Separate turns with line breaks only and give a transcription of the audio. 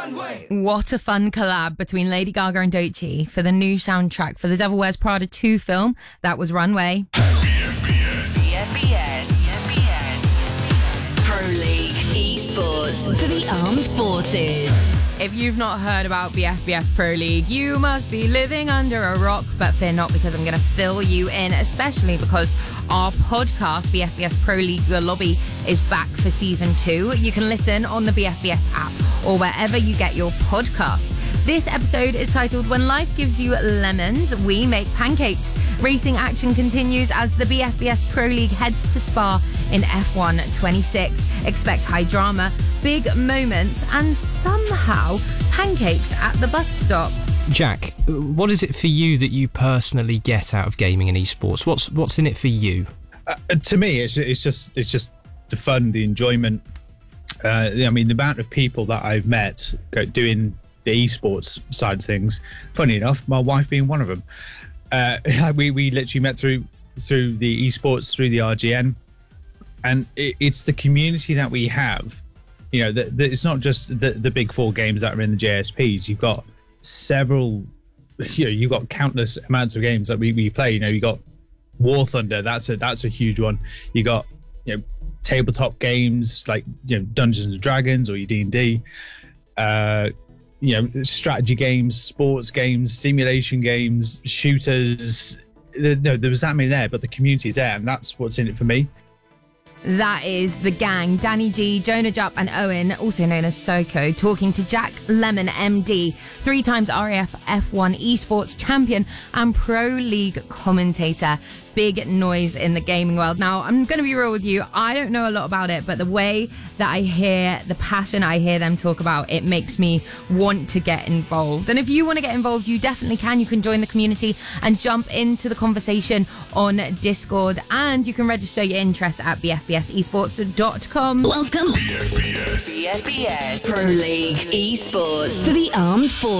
What a fun collab between Lady Gaga and Doechii for the new soundtrack for the Devil Wears Prada 2 film. That was Runway.
BFBS. Pro League Esports for the Armed Forces.
If you've not heard about BFBS Pro League, you must be living under a rock, but fear not, because I'm going to fill you in, especially because our podcast, BFBS Pro League The Lobby, is back for Season 2. You can listen on the BFBS app or wherever you get your podcasts. This episode is titled When Life Gives You Lemons, We Make Pancakes. Racing action continues as the BFBS Pro League heads to Spa in F1 26. Expect high drama, big moments, and somehow pancakes at the bus stop.
Jack, what is it for you that you personally get out of gaming and esports? What's in it for you?
To me, it's just the fun, the enjoyment. I mean, the amount of people that I've met doing the esports side of things. Funny enough, my wife being one of them. We literally met through the esports, through the RGN, and it's the community that we have. You know, it's not just the big 4 games that are in the JSPs. You've got several, you've got countless amounts of games that we play. You know, you got War Thunder, that's a huge one. You got, tabletop games like, Dungeons and Dragons or your D&D. Strategy games, sports games, simulation games, shooters. There was that many there, but the community's there, and that's what's in it for me.
That is the gang, Danny G, Jonah Jupp and Owen, also known as Soko, talking to Jack Lemon, MD, 3 times RAF F1 esports champion and Pro League commentator. Big noise in the gaming world. Now, I'm going to be real with you. I don't know a lot about it, but the way that I hear, the passion I hear them talk about, it makes me want to get involved. And if you want to get involved, you definitely can. You can join the community and jump into the conversation on Discord. And you can register your interest at bfbsesports.com.
Welcome. BFBS Pro League Esports for the Armed Forces.